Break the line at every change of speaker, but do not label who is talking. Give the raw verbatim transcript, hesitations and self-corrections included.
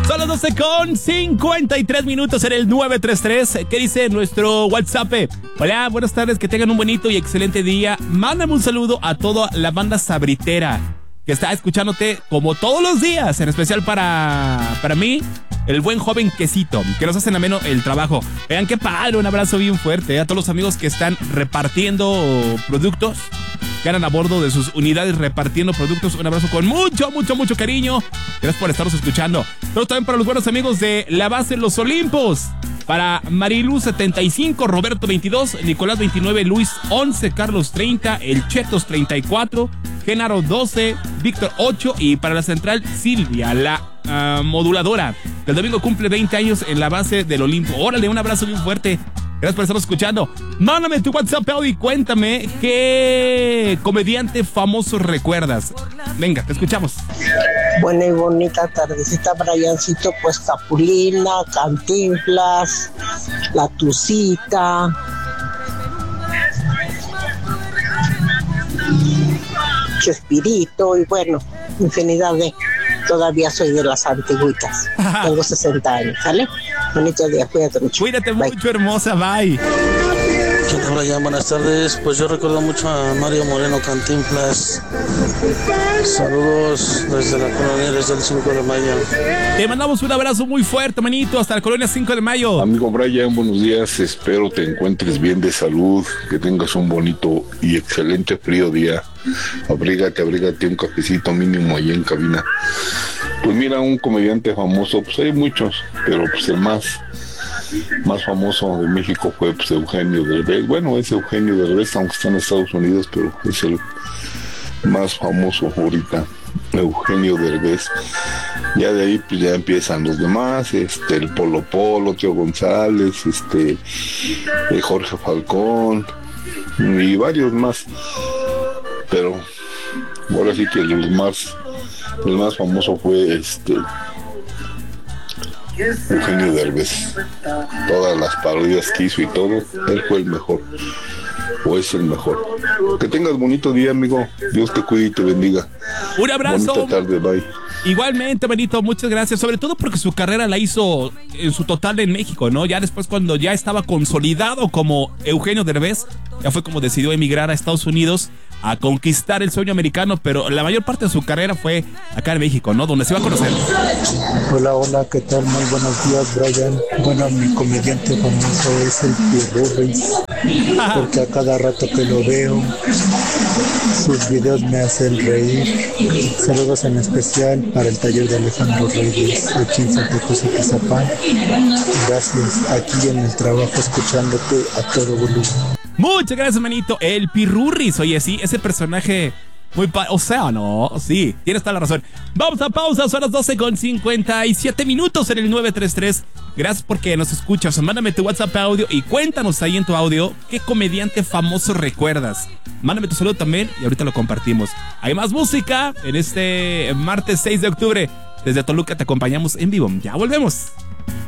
Son las doce con cincuenta y tres minutos en el nueve tres tres. ¿Qué dice nuestro WhatsApp? Hola, buenas tardes, que tengan un bonito y excelente día. Mándame un saludo a toda la banda sabritera que está escuchándote como todos los días, en especial para, para mí, el buen joven Quesito, que nos hacen ameno el trabajo. Vean qué padre, un abrazo bien fuerte ¿eh? A todos los amigos que están repartiendo productos, que andan a bordo de sus unidades repartiendo productos. Un abrazo con mucho, mucho, mucho cariño. Gracias por estarnos escuchando. Pero también para los buenos amigos de la base Los Olimpos. Para Marilu setenta y cinco, Roberto veintidós, Nicolás veintinueve, Luis once, Carlos treinta, El Chetos treinta y cuatro, Genaro doce, Víctor ocho y para la central Silvia, la uh, moduladora. El domingo cumple veinte años en la base del Olimpo. Órale, un abrazo bien fuerte. Gracias por estarnos escuchando. Mándame tu WhatsApp y cuéntame qué comediante famoso recuerdas. Venga, te escuchamos.
Buena y bonita tardecita, Briancito. Pues Capulina, Cantinflas, La Tucita, Chespirito y bueno, infinidad de... Todavía soy de las antigüitas. Tengo sesenta años, ¿sale? Bonito día, cuídate mucho.
Cuídate bye. Mucho, hermosa, bye.
¿Qué tal, Brian? Buenas tardes. Pues yo recuerdo mucho a Mario Moreno Cantinflas. Saludos desde la colonia, desde el cinco de mayo.
Te mandamos un abrazo muy fuerte, manito, hasta la colonia cinco de mayo.
Amigo Brian, buenos días. Espero te encuentres bien de salud, que tengas un bonito y excelente frío día. Abrígate, abrígate un cafecito mínimo ahí en cabina. Pues mira, un comediante famoso, pues hay muchos, pero pues el más más famoso de México fue pues Eugenio Derbez. Bueno, es Eugenio Derbez, aunque está en Estados Unidos, pero es el más famoso ahorita, Eugenio Derbez. Ya de ahí pues ya empiezan los demás, este el Polo Polo, Tío González, este el Jorge Falcón y varios más. Pero ahora sí que el más el más famoso fue este Eugenio Derbez. Todas las parodias que hizo y todo, él fue el mejor, o es el mejor. Que tengas bonito día, amigo. Dios te cuide y te bendiga.
Un abrazo.
Bonita tarde, bye.
Igualmente, Benito, muchas gracias. Sobre todo porque su carrera la hizo en su total en México, ¿no? Ya después, cuando ya estaba consolidado como Eugenio Derbez, ya fue como decidió emigrar a Estados Unidos a conquistar el sueño americano, pero la mayor parte de su carrera fue acá en México, ¿no? Donde se va a conocer.
Hola, hola, ¿qué tal? Muy buenos días, Brian. Bueno, mi comediante famoso es el Pirurris, porque a cada rato que lo veo, sus videos me hacen reír. Saludos en especial para el taller de Alejandro Reyes, aquí en Santa Cruz de Quizapán. Gracias, aquí en el trabajo, escuchándote a todo volumen.
Muchas gracias, manito. El Pirurris, oye, sí, ese personaje muy pa... O sea, no, sí, tienes toda la razón. Vamos a pausa, son las doce con cincuenta y siete minutos en el nueve tres tres. Gracias porque nos escuchas. Mándame tu WhatsApp audio y cuéntanos ahí en tu audio qué comediante famoso recuerdas. Mándame tu saludo también y ahorita lo compartimos. Hay más música en este martes seis de octubre. Desde Toluca te acompañamos en vivo. Ya volvemos.